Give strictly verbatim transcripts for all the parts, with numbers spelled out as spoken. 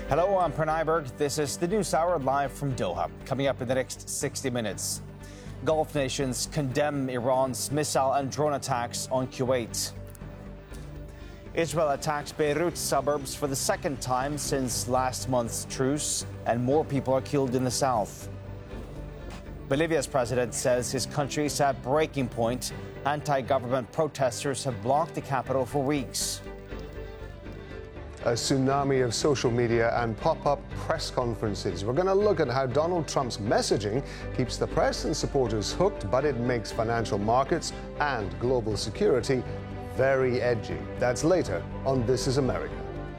Hello, I'm Pranay Berg. This is the News Hour live from Doha. Coming up in the next sixty minutes. Gulf nations condemn Iran's missile and drone attacks on Kuwait. Israel attacks Beirut suburbs for the second time since last month's truce, and more people are killed in the south. Bolivia's president says his country is at breaking point. Anti-government protesters have blocked the capital for weeks. A tsunami of social media and pop-up press conferences. We're going to look at how Donald Trump's messaging keeps the press and supporters hooked, but it makes financial markets and global security very edgy. That's later on This Is America.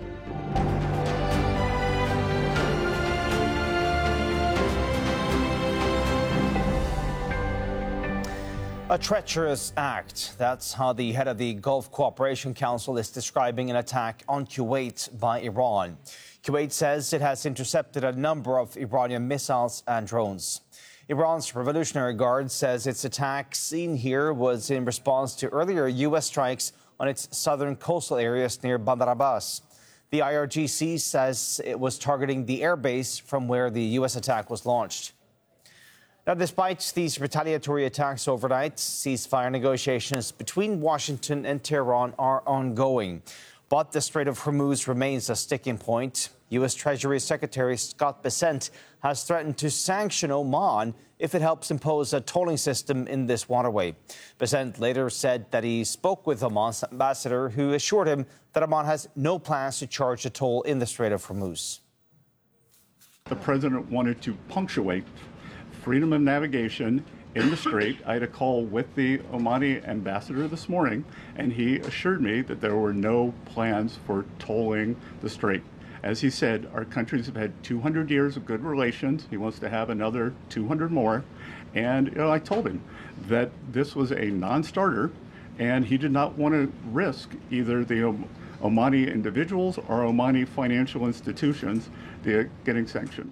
A treacherous act. That's how the head of the Gulf Cooperation Council is describing an attack on Kuwait by Iran. Kuwait says it has intercepted a number of Iranian missiles and drones. Iran's Revolutionary Guard says its attack seen here was in response to earlier U S strikes on its southern coastal areas near Bandar Abbas. The I R G C says it was targeting the airbase from where the U S attack was launched. Now, despite these retaliatory attacks overnight, ceasefire negotiations between Washington and Tehran are ongoing. But the Strait of Hormuz remains a sticking point. U S Treasury Secretary Scott Bessent has threatened to sanction Oman if it helps impose a tolling system in this waterway. Bessent later said that he spoke with Oman's ambassador, who assured him that Oman has no plans to charge a toll in the Strait of Hormuz. The president wanted to punctuate freedom of navigation in the strait. I had a call with the Omani ambassador this morning, and he assured me that there were no plans for tolling the strait. As he said, our countries have had two hundred years of good relations. He wants to have another two hundred more. And you know, I told him that this was a non-starter, and he did not want to risk either the Omani individuals or Omani financial institutions getting sanctioned.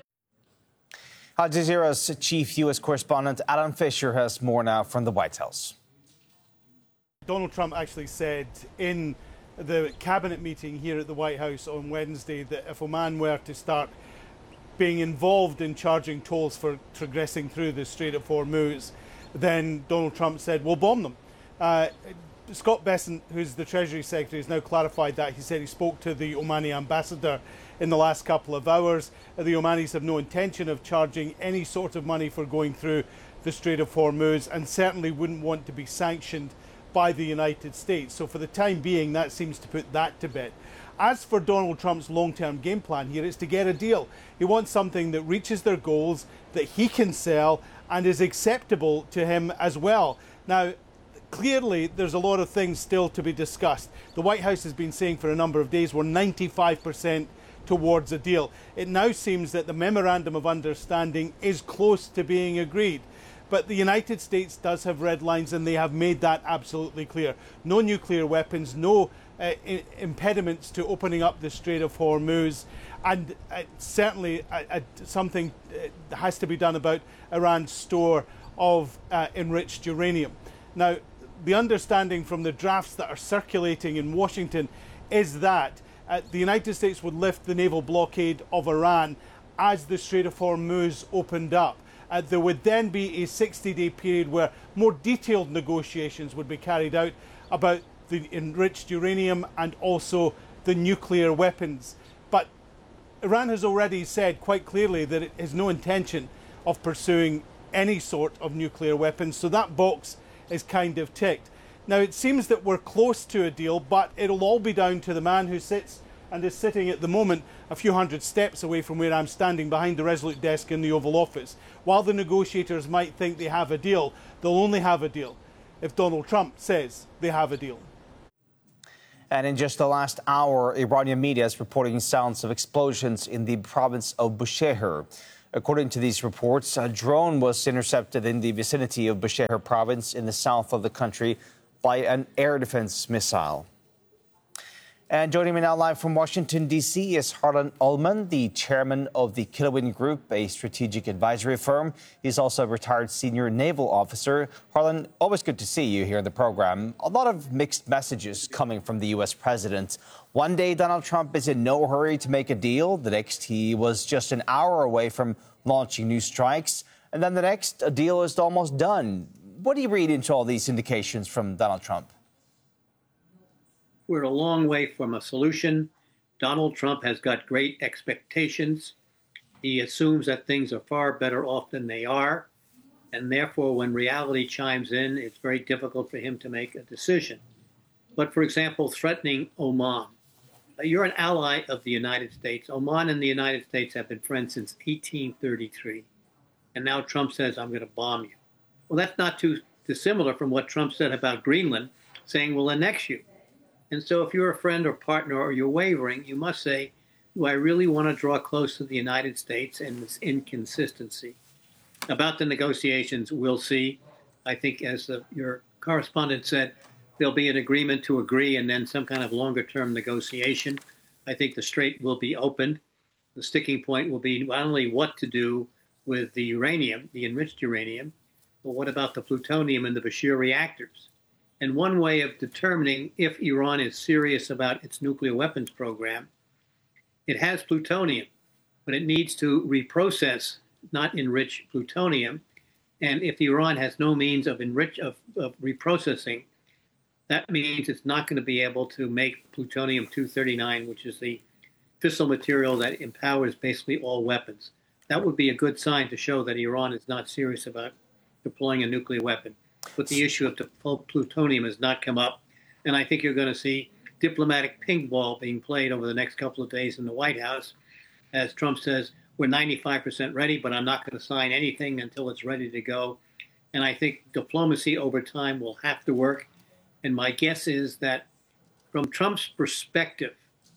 Al Jazeera's chief U S correspondent Alan Fisher has more now from the White House. Donald Trump actually said in the cabinet meeting here at the White House on Wednesday that if Oman were to start being involved in charging tolls for progressing through the Strait of Hormuz, then Donald Trump said, we'll bomb them. Uh, Scott Bessent, who's the Treasury Secretary, has now clarified that. He said he spoke to the Omani ambassador in the last couple of hours. The Omanis have no intention of charging any sort of money for going through the Strait of Hormuz, and certainly wouldn't want to be sanctioned by the United States. So for the time being, that seems to put that to bed. As for Donald Trump's long-term game plan here, it's to get a deal. He wants something that reaches their goals, that he can sell, and is acceptable to him as well. Now, clearly, there's a lot of things still to be discussed. The White House has been saying for a number of days we're ninety-five percent towards a deal. It now seems that the memorandum of understanding is close to being agreed. But the United States does have red lines, and they have made that absolutely clear. No nuclear weapons, no uh, I- impediments to opening up the Strait of Hormuz, and uh, certainly uh, uh, something uh, has to be done about Iran's store of uh, enriched uranium. Now, the understanding from the drafts that are circulating in Washington is that uh, the United States would lift the naval blockade of Iran as the Strait of Hormuz opened up. Uh, there would then be a sixty-day period where more detailed negotiations would be carried out about the enriched uranium and also the nuclear weapons. But Iran has already said quite clearly that it has no intention of pursuing any sort of nuclear weapons, so that box is kind of ticked. Now, it seems that we're close to a deal, but it'll all be down to the man who sits and is sitting at the moment a few hundred steps away from where I'm standing behind the Resolute desk in the Oval Office. While the negotiators might think they have a deal, they'll only have a deal if Donald Trump says they have a deal. And in just the last hour, Iranian media is reporting sounds of explosions in the province of Bushehr. According to these reports, a drone was intercepted in the vicinity of Bushehr province in the south of the country by an air defense missile. And joining me now live from Washington, D C is Harlan Ullman, the chairman of the Kilowatt Group, a strategic advisory firm. He's also a retired senior naval officer. Harlan, always good to see you here in the program. A lot of mixed messages coming from the U S president. One day, Donald Trump is in no hurry to make a deal. The next, he was just an hour away from launching new strikes. And then the next, a deal is almost done. What do you read into all these indications from Donald Trump? We're a long way from a solution. Donald Trump has got great expectations. He assumes that things are far better off than they are. And therefore, when reality chimes in, it's very difficult for him to make a decision. But for example, threatening Oman. You're an ally of the United States. Oman and the United States have been friends since eighteen thirty-three. And now Trump says, I'm going to bomb you. Well, that's not too dissimilar from what Trump said about Greenland, saying we'll annex you. And so if you're a friend or partner or you're wavering, you must say, do I really want to draw close to the United States and this inconsistency? About the negotiations, we'll see. I think, as the, your correspondent said, there'll be an agreement to agree and then some kind of longer-term negotiation. I think the strait will be opened. The sticking point will be not only what to do with the uranium, the enriched uranium, but what about the plutonium in the Bashir reactors? And one way of determining if Iran is serious about its nuclear weapons program, it has plutonium, but it needs to reprocess, not enrich plutonium. And if Iran has no means of enrich of, of reprocessing, that means it's not going to be able to make plutonium two thirty-nine, which is the fissile material that empowers basically all weapons. That would be a good sign to show that Iran is not serious about deploying a nuclear weapon. But the issue of the plutonium has not come up. And I think you're going to see diplomatic ping pong being played over the next couple of days in the White House. As Trump says, we're ninety-five percent ready, but I'm not going to sign anything until it's ready to go. And I think diplomacy over time will have to work. And my guess is that from Trump's perspective,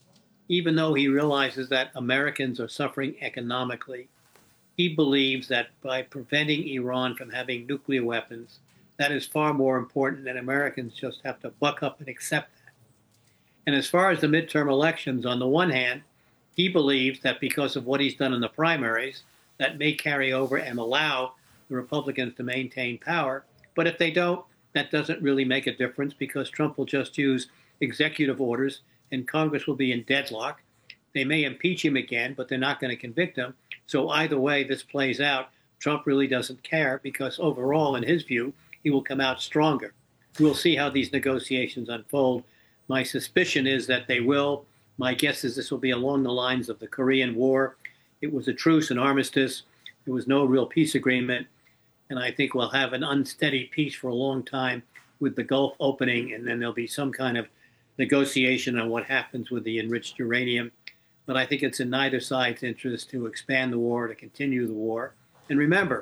even though he realizes that Americans are suffering economically, he believes that by preventing Iran from having nuclear weapons, that is far more important than Americans just have to buck up and accept that. And as far as the midterm elections, on the one hand, he believes that because of what he's done in the primaries, that may carry over and allow the Republicans to maintain power. But if they don't, that doesn't really make a difference because Trump will just use executive orders and Congress will be in deadlock. They may impeach him again, but they're not going to convict him. So either way this plays out, Trump really doesn't care because overall, in his view, he will come out stronger. We'll see how these negotiations unfold. My suspicion is that they will. My guess is this will be along the lines of the Korean War. It was a truce, an armistice. There was no real peace agreement. And I think we'll have an unsteady peace for a long time with the Gulf opening, and then there'll be some kind of negotiation on what happens with the enriched uranium. But I think it's in neither side's interest to expand the war, to continue the war. And remember,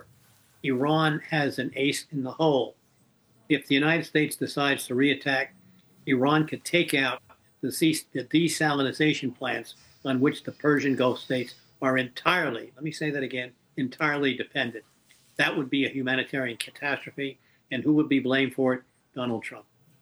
Iran has an ace in the hole. If the United States decides to reattack, Iran could take out the, the desalinization plants on which the Persian Gulf states are entirely, let me say that again, entirely dependent. That would be a humanitarian catastrophe. And who would be blamed for it? Donald Trump.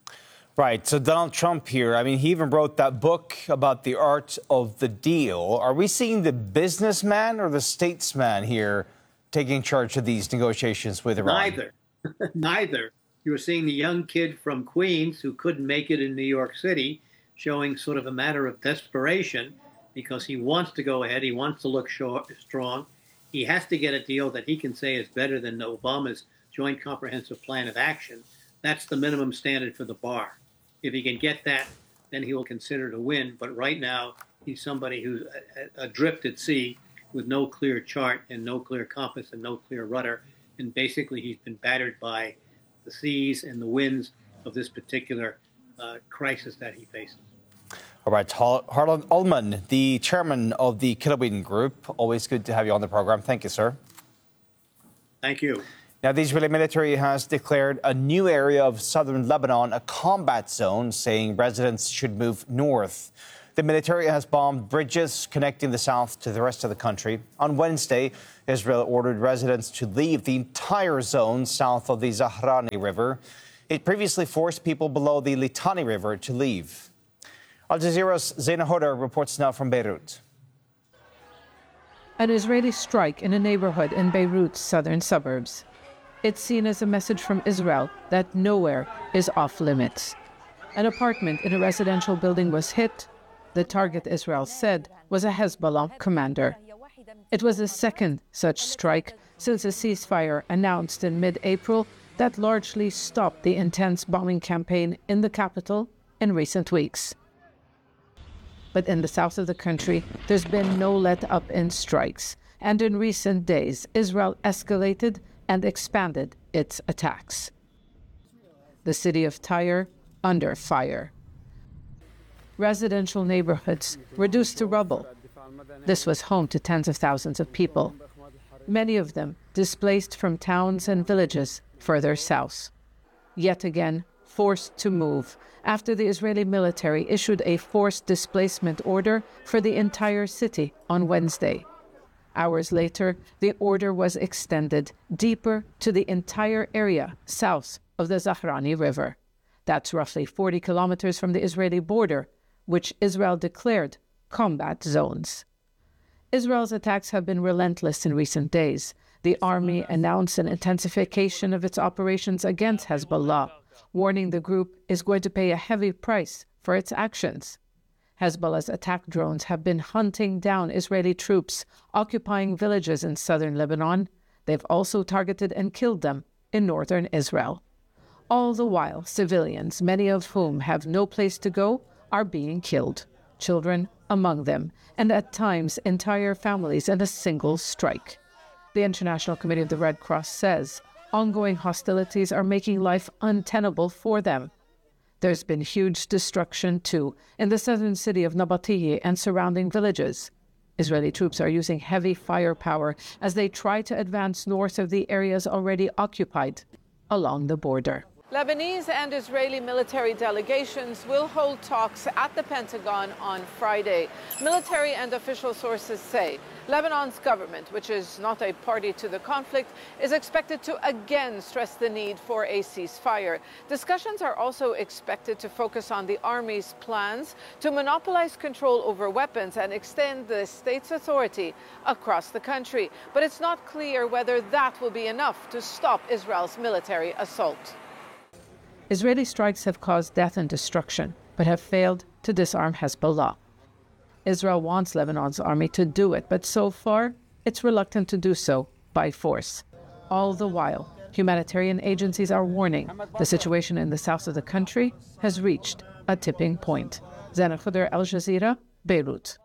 Right. So Donald Trump here, I mean, he even wrote that book about the art of the deal. Are we seeing the businessman or the statesman here taking charge of these negotiations with Iran? Neither. Neither. You're seeing the young kid from Queens who couldn't make it in New York City showing sort of a matter of desperation because he wants to go ahead. He wants to look short, strong. He has to get a deal that he can say is better than Obama's Joint Comprehensive Plan of Action. That's the minimum standard for the bar. If he can get that, then he will consider to win. But right now, he's somebody who's adrift at sea with no clear chart and no clear compass and no clear rudder. And basically, he's been battered by the seas and the winds of this particular uh, crisis that he faces. All right, Harlan Ullman, the chairman of the Kilowatt Group. Always good to have you on the program. Thank you, sir. Thank you. Now, the Israeli military has declared a new area of southern Lebanon a combat zone, saying residents should move north. The military has bombed bridges connecting the south to the rest of the country. On Wednesday, Israel ordered residents to leave the entire zone south of the Zahrani River. It previously forced people below the Litani River to leave. Al Jazeera's Zaina Hodar reports now from Beirut. An Israeli strike in a neighborhood in Beirut's southern suburbs. It's seen as a message from Israel that nowhere is off limits. An apartment in a residential building was hit. The target, Israel said, was a Hezbollah commander. It was the second such strike since a ceasefire announced in mid-April that largely stopped the intense bombing campaign in the capital in recent weeks. But in the south of the country, there's been no let-up in strikes. And in recent days, Israel escalated and expanded its attacks. The city of Tyre under fire. Residential neighborhoods reduced to rubble. This was home to tens of thousands of people, many of them displaced from towns and villages further south. Yet again, forced to move after the Israeli military issued a forced displacement order for the entire city on Wednesday. Hours later, the order was extended deeper to the entire area south of the Zahrani River. That's roughly forty kilometers from the Israeli border, which Israel declared combat zones. Israel's attacks have been relentless in recent days. The army announced an intensification of its operations against Hezbollah, warning the group is going to pay a heavy price for its actions. Hezbollah's attack drones have been hunting down Israeli troops occupying villages in southern Lebanon. They've also targeted and killed them in northern Israel. All the while, civilians, many of whom have no place to go, are being killed, children among them, and at times entire families in a single strike. The International Committee of the Red Cross says ongoing hostilities are making life untenable for them. There's been huge destruction, too, in the southern city of Nabatieh and surrounding villages. Israeli troops are using heavy firepower as they try to advance north of the areas already occupied along the border. Lebanese and Israeli military delegations will hold talks at the Pentagon on Friday. Military and official sources say Lebanon's government, which is not a party to the conflict, is expected to again stress the need for a ceasefire. Discussions are also expected to focus on the army's plans to monopolize control over weapons and extend the state's authority across the country. But it's not clear whether that will be enough to stop Israel's military assault. Israeli strikes have caused death and destruction, but have failed to disarm Hezbollah. Israel wants Lebanon's army to do it, but so far, it's reluctant to do so by force. All the while, humanitarian agencies are warning the situation in the south of the country has reached a tipping point. Zaina Hodar, Al Jazeera, Beirut.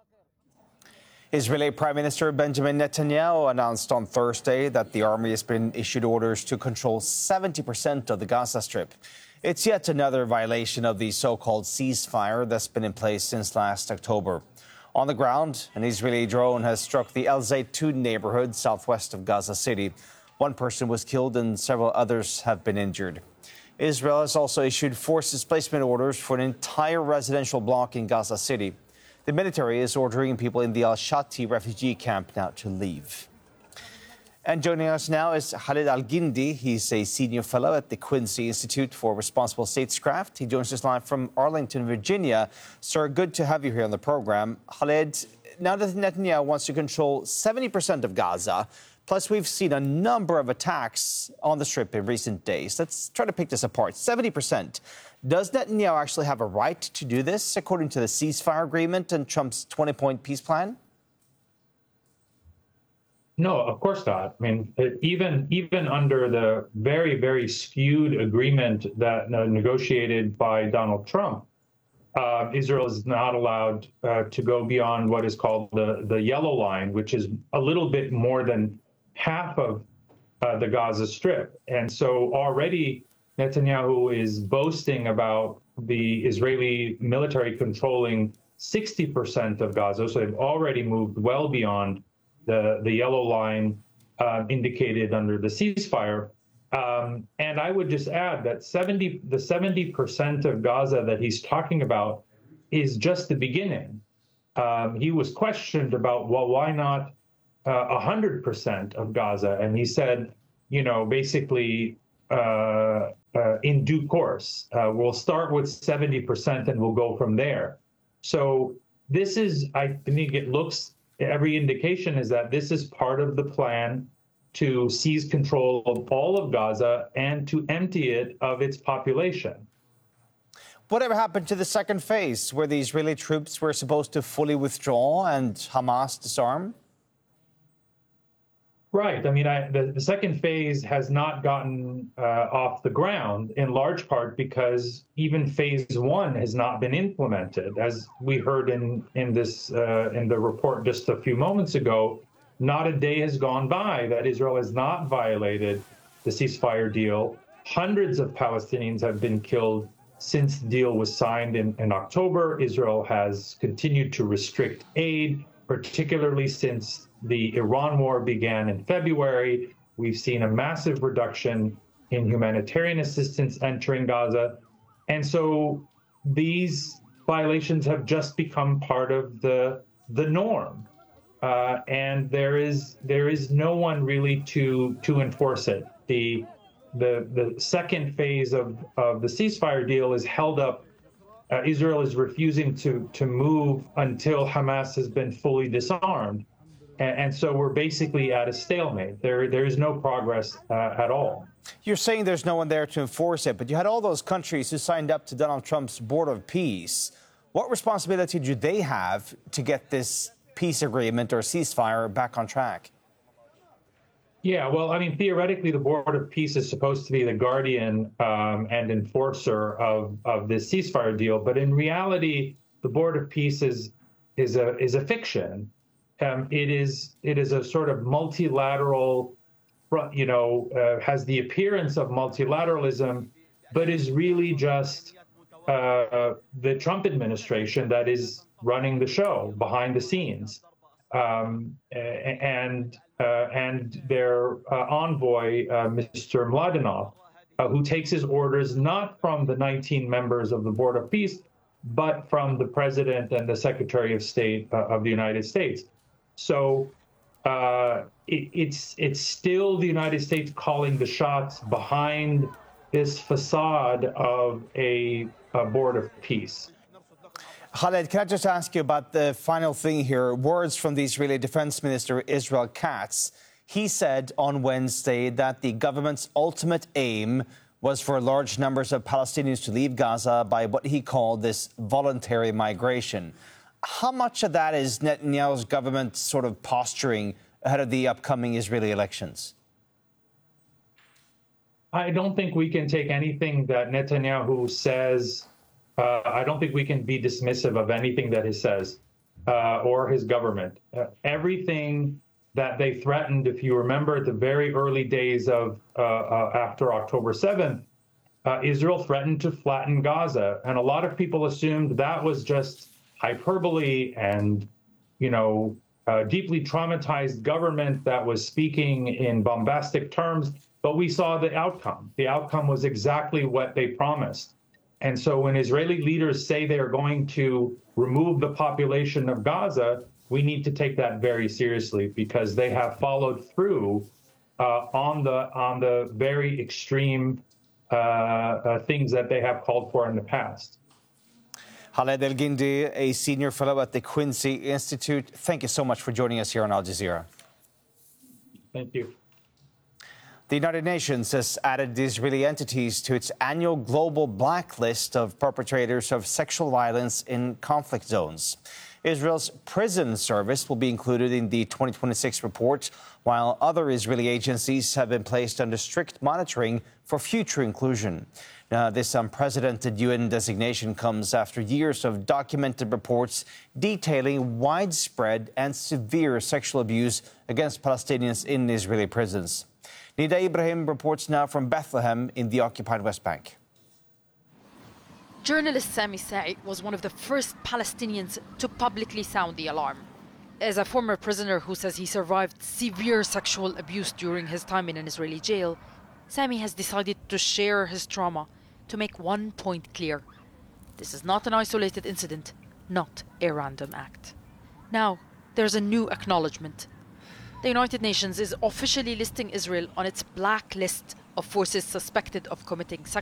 Israeli Prime Minister Benjamin Netanyahu announced on Thursday that the army has been issued orders to control seventy percent of the Gaza Strip. It's yet another violation of the so-called ceasefire that's been in place since last October. On the ground, an Israeli drone has struck the El Zaytun neighborhood southwest of Gaza City. One person was killed and several others have been injured. Israel has also issued forced displacement orders for an entire residential block in Gaza City. The military is ordering people in the Al-Shati refugee camp now to leave. And joining us now is Khaled Al-Gindi. He's a senior fellow at the Quincy Institute for Responsible Statecraft. He joins us live from Arlington, Virginia. Sir, good to have you here on the program. Khaled, now that Netanyahu wants to control seventy percent of Gaza, plus we've seen a number of attacks on the Strip in recent days. Let's try to pick this apart. seventy percent. Does Netanyahu actually have a right to do this, according to the ceasefire agreement and Trump's twenty-point peace plan? No, of course not. I mean, even even under the very, very skewed agreement that uh, negotiated by Donald Trump, uh, Israel is not allowed uh, to go beyond what is called the, the yellow line, which is a little bit more than half of uh, the Gaza Strip. And so already Netanyahu is boasting about the Israeli military controlling sixty percent of Gaza. So they've already moved well beyond the, the yellow line uh, indicated under the ceasefire. Um, and I would just add that seventy, the seventy percent of Gaza that he's talking about is just the beginning. Um, he was questioned about, well, why not uh, one hundred percent of Gaza? And he said, you know, basically, uh, uh, in due course, uh, we'll start with seventy percent and we'll go from there. So this is, I think it looks, every indication is that this is part of the plan to seize control of all of Gaza and to empty it of its population. Whatever happened to the second phase, where the Israeli troops were supposed to fully withdraw and Hamas disarm? Right. I mean, I, the, the second phase has not gotten uh, off the ground, in large part because even phase one has not been implemented. As we heard in in this uh, in the report just a few moments ago, not a day has gone by that Israel has not violated the ceasefire deal. Hundreds of Palestinians have been killed since the deal was signed in, in October. Israel has continued to restrict aid, particularly since the Iran war began in February. We've seen a massive reduction in humanitarian assistance entering Gaza. And so these violations have just become part of the, the norm. Uh, and there is there is no one really to to enforce it. The the the second phase of, of the ceasefire deal is held up. Uh, Israel is refusing to to move until Hamas has been fully disarmed. And so we're basically at a stalemate. There, there is no progress uh, at all. You're saying there's no one there to enforce it, but you had all those countries who signed up to Donald Trump's Board of Peace. What responsibility do they have to get this peace agreement or ceasefire back on track? Yeah, well, I mean, theoretically, the Board of Peace is supposed to be the guardian um, and enforcer of, of this ceasefire deal. But in reality, the Board of Peace is, is, a, is a fiction. Um, it is it is a sort of multilateral, you know, uh, has the appearance of multilateralism, but is really just uh, the Trump administration that is running the show behind the scenes, um, and uh, and their uh, envoy, uh, Mister Mladenov, uh, who takes his orders not from the nineteen members of the Board of Peace, but from the President and the Secretary of State uh, of the United States. So uh, it, it's it's still the United States calling the shots behind this facade of a, a Board of Peace. Khaled, can I just ask you about the final thing here? Words from the Israeli Defense Minister, Israel Katz. He said on Wednesday that the government's ultimate aim was for large numbers of Palestinians to leave Gaza by what he called this voluntary migration. How much of that is Netanyahu's government sort of posturing ahead of the upcoming Israeli elections? I don't think we can take anything that Netanyahu says. Uh, I don't think we can be dismissive of anything that he says uh, or his government. Uh, everything that they threatened, if you remember, at the very early days of uh, uh, after October seventh, uh, Israel threatened to flatten Gaza. And a lot of people assumed that was just hyperbole and, you know, a deeply traumatized government that was speaking in bombastic terms. But we saw the outcome. The outcome was exactly what they promised. And so when Israeli leaders say they are going to remove the population of Gaza, we need to take that very seriously because they have followed through uh, on the on the very extreme uh, uh, things that they have called for in the past. Khaled El-Guindi, a senior fellow at the Quincy Institute. Thank you so much for joining us here on Al Jazeera. Thank you. The United Nations has added the Israeli entities to its annual global blacklist of perpetrators of sexual violence in conflict zones. Israel's prison service will be included in the twenty twenty-six report, while other Israeli agencies have been placed under strict monitoring for future inclusion. Now, this unprecedented U N designation comes after years of documented reports detailing widespread and severe sexual abuse against Palestinians in Israeli prisons. Nida Ibrahim reports now from Bethlehem in the occupied West Bank. Journalist Sami Sa'i was one of the first Palestinians to publicly sound the alarm. As a former prisoner who says he survived severe sexual abuse during his time in an Israeli jail, Sami has decided to share his trauma to make one point clear. This is not an isolated incident, not a random act. Now, there's a new acknowledgement. The United Nations is officially listing Israel on its black list of forces suspected of committing sexual